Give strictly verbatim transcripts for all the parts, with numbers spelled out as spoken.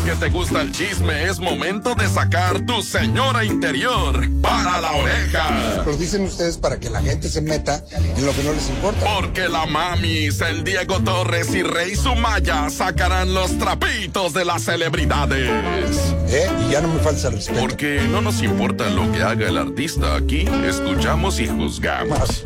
que te gusta el chisme, es momento de sacar tu señora interior para la oreja. Lo dicen ustedes para que la gente se meta en lo que no les importa. Porque la mamis, el Diego Torres y Rey Sumaya sacarán los trapitos de las celebridades. ¿Eh? Y ya no me falta respeto. Porque no nos importa lo que haga el artista, aquí escuchamos y juzgamos. Más.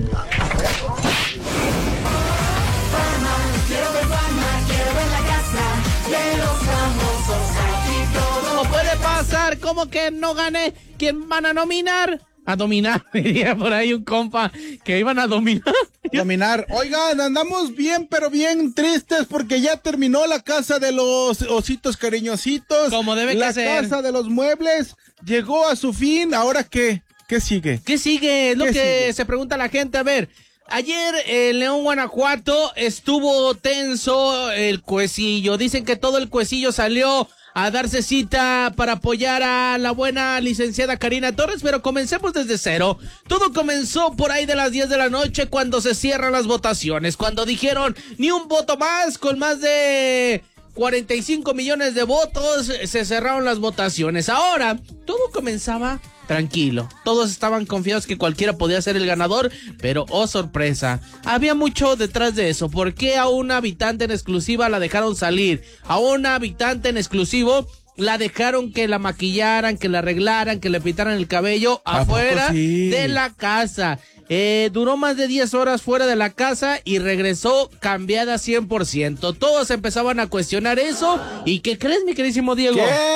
¿Cómo puede pasar? ¿Cómo que no gané? ¿Quién van a nominar? A dominar, diría por ahí un compa que iban a dominar. Dominar. Oigan, andamos bien, pero bien tristes porque ya terminó la casa de los ositos cariñositos. Como debe la que ser. La casa de los muebles llegó a su fin. ¿Ahora qué? ¿Qué sigue? ¿Qué sigue? Es lo que sigue? se pregunta la gente. A ver, ayer en León, Guanajuato, estuvo tenso el cuecillo. Dicen que todo el cuecillo salió a darse cita para apoyar a la buena licenciada Karina Torres, pero comencemos desde cero. Todo comenzó por ahí de las diez de la noche cuando se cierran las votaciones, cuando dijeron ni un voto más, con más de cuarenta y cinco millones de votos se cerraron las votaciones. Ahora, todo comenzaba tranquilo, todos estaban confiados que cualquiera podía ser el ganador, pero oh sorpresa, había mucho detrás de eso. ¿Por qué a una habitante en exclusiva la dejaron salir? A una habitante en exclusivo la dejaron que la maquillaran, que la arreglaran, que le pintaran el cabello afuera sí? de la casa. Eh, duró más de diez horas fuera de la casa y regresó cambiada cien por ciento. Todos empezaban a cuestionar eso. ¿Y qué crees, mi queridísimo Diego?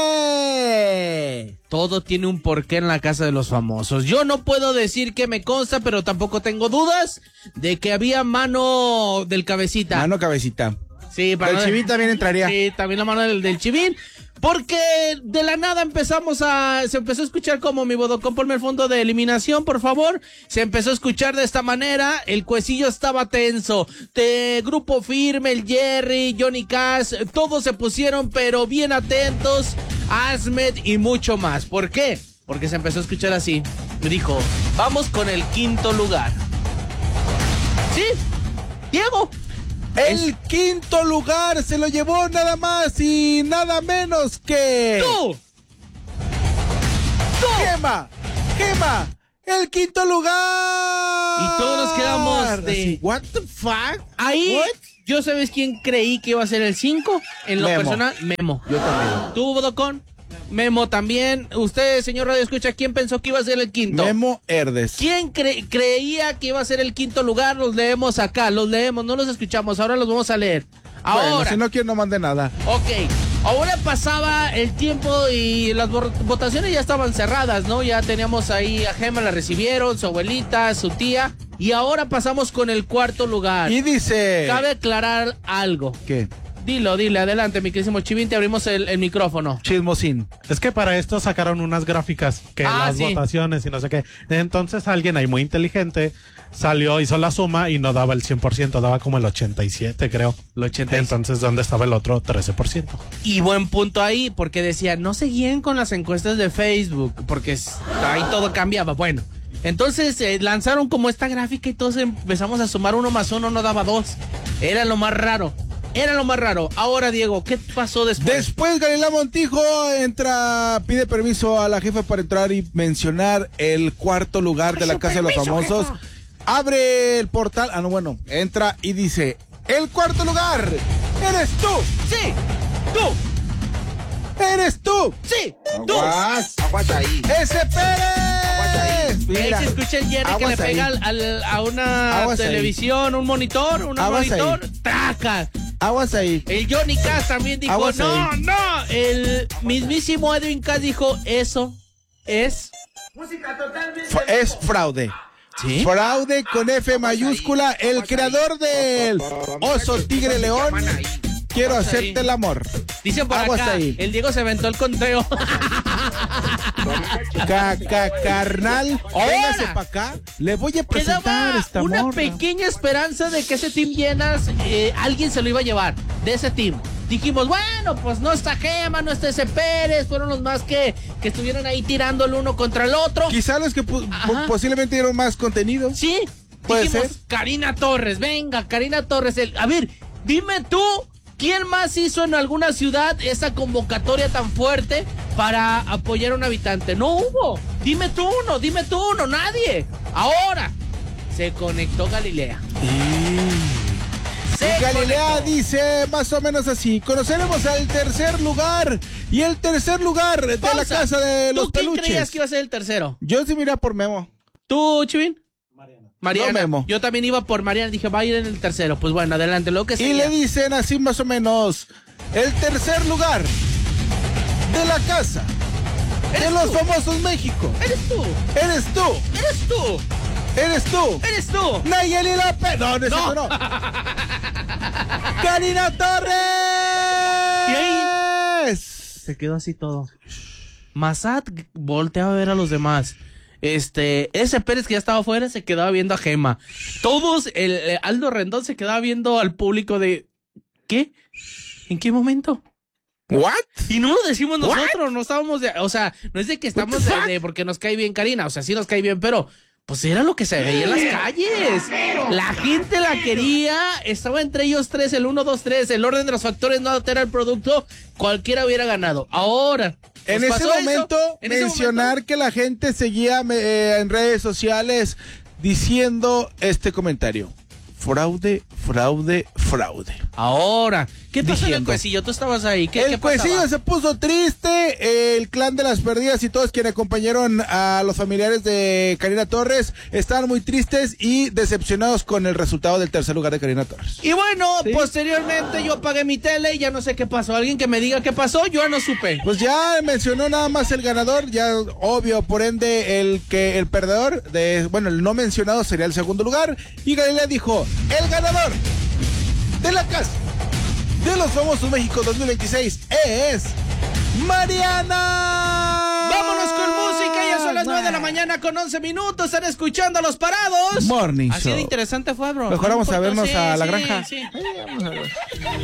¿Qué? Todo tiene un porqué en la casa de los famosos. Yo no puedo decir que me consta, pero tampoco tengo dudas de que había mano del cabecita. Mano cabecita. Sí, para el no... Chivín también entraría. Sí, también la mano del, del Chivín. Porque de la nada empezamos a... Se empezó a escuchar como mi bodocón, ponme el fondo de eliminación, por favor. Se empezó a escuchar de esta manera. El cuecillo estaba tenso. De Grupo Firme, el Jerry, Johnny Cash, todos se pusieron pero bien atentos. Asmed y mucho más. ¿Por qué? Porque se empezó a escuchar así. Me dijo, vamos con el quinto lugar. ¿Sí? Diego. El es... quinto lugar se lo llevó nada más y nada menos que... ¡Tú! ¡Tú! ¡Gema! ¡Gema! ¡El quinto lugar! Y todos nos quedamos de... Así, ¿what the fuck? Ahí, What? yo sabes quién creí que iba a ser el cinco. En lo Memo. personal, Memo. Yo también. ¿Tú, Bodocón? Memo también. Usted, señor Radio Escucha, ¿quién pensó que iba a ser el quinto? Memo Herdes. ¿Quién cre- creía que iba a ser el quinto lugar? Los leemos acá, los leemos, no los escuchamos, ahora los vamos a leer. Ahora. Bueno, si no quiero, no mande nada. Ok, ahora pasaba el tiempo y las votaciones ya estaban cerradas, ¿no? Ya teníamos ahí a Gema, la recibieron, su abuelita, su tía. Y ahora pasamos con el cuarto lugar. Y dice... Cabe aclarar algo. ¿Qué? Dilo, dile, adelante, mi querísimo Chivín, te abrimos el, el micrófono. Chismosín. Es que para esto sacaron unas gráficas, que Ah, las sí. votaciones y no sé qué. Entonces alguien ahí muy inteligente salió, hizo la suma y no daba el cien por ciento, daba como el ochenta y siete, creo. El ochenta y siete. Entonces, ¿dónde estaba el otro trece por ciento? Y buen punto ahí, porque decía, no seguían con las encuestas de Facebook, porque ahí todo cambiaba. Bueno, entonces eh, lanzaron como esta gráfica y todos empezamos a sumar uno más uno, no daba dos. Era lo más raro. Era lo más raro. Ahora, Diego, ¿qué pasó después? Después, Galilea Montijo entra, pide permiso a la jefa para entrar y mencionar el cuarto lugar de la Casa de los Famosos. Jefa. Abre el portal. Ah, no, bueno. Entra y dice: el cuarto lugar eres tú. Sí, tú. Eres tú. Sí, tú. Aguas, aguas ahí. ¡Ese Pérez! Mira, Ahí se escucha el Jerry que aguas le pega ahí. al, al- a una Aguas ahí. televisión, un monitor, un Aguas monitor, ahí. ¡traca! aguas ahí. El Johnny Cash también dijo, Aguas no, ahí. no. El mismísimo Edwin Cass dijo, eso es... F- es fraude. ¿Sí? Fraude con F mayúscula. El creador del Oso Tigre León. Quiero Aguas hacerte ahí. el amor. Dicen por Aguas acá, ahí. el Diego se aventó el conteo. Caca, carnal. Ahora. Véngase para acá. Le voy a presentar Quedaba esta una morra. pequeña esperanza de que ese Team Llenas, eh, alguien se lo iba a llevar, de ese team. Dijimos, bueno, pues no está Gema, no está ese Pérez, fueron los más que, que estuvieron ahí tirando el uno contra el otro. Quizá los que pu- Ajá. po- posiblemente dieron más contenido. Sí, Puede dijimos, ser. Karina Torres, venga, Karina Torres. El, a ver, dime tú ¿Quién más hizo en alguna ciudad esa convocatoria tan fuerte para apoyar a un habitante? No hubo. Dime tú uno, dime tú uno, nadie. Ahora se conectó Galilea. Y Galilea dice más o menos así: conoceremos al tercer lugar. Y el tercer lugar de Pausa. la casa de los ¿Tú quién peluches. creías que iba a ser el tercero? Yo sí miré por Memo. ¿Tú, Chivin? Mariana. Mariana. No, Memo. Yo también iba por Mariana, dije, va a ir en el tercero. Pues bueno, adelante, lo que Y sea. le dicen así más o menos: el tercer lugar de la casa de los famosos México. Eres tú, Eres tú, eres tú, eres tú. eres tú. Nayeli López. No, no es No. eso, no. Karina Torres. Y ahí se quedó así todo. Massad volteaba a ver a los demás. Este, ese Pérez que ya estaba afuera se quedaba viendo a Gema. Todos, el, el Aldo Rendón se quedaba viendo al público de ¿qué? ¿En qué momento? ¿What? Y no lo decimos nosotros, no estábamos de, o sea, no es de que estamos de, de porque nos cae bien Karina, o sea, sí nos cae bien, pero pues era lo que se veía en las calles. La gente la quería, estaba entre ellos tres, el uno, dos, tres, el orden de los factores no altera el producto, cualquiera hubiera ganado. Ahora, En ¿nos ese pasó momento, eso? ¿En ese mencionar momento? que la gente seguía eh, en redes sociales diciendo este comentario: fraude, fraude, fraude. Ahora, ¿qué pasó en el Diciendo. cuecillo? Tú estabas ahí, ¿qué, El qué pasaba? cuecillo se puso triste, el clan de las perdidas y todos quienes acompañaron a los familiares de Karina Torres estaban muy tristes y decepcionados con el resultado del tercer lugar de Karina Torres. Y bueno, ¿Sí? posteriormente yo apagué mi tele y ya no sé qué pasó. Alguien que me diga qué pasó, yo ya no supe. Pues ya mencionó nada más el ganador, ya obvio, por ende el que el perdedor de, bueno, el no mencionado sería el segundo lugar, y Galilea dijo: el ganador de la casa de los famosos México dos mil veintiséis es Mariana. Vámonos con música, ya son las nueve de la mañana con once minutos, están escuchando a Los Parados. Morning Así Show. de interesante fue, bro. Mejor vamos a No importa, vernos sí, a la sí, granja. sí.